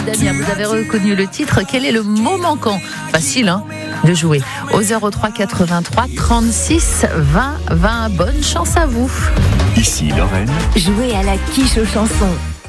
Damien, vous avez reconnu le titre. Quel est le mot manquant? Facile, hein, de jouer. Au 03 83 36 20 20. Bonne chance à vous. Ici Lorraine. Jouez à la quiche aux chansons.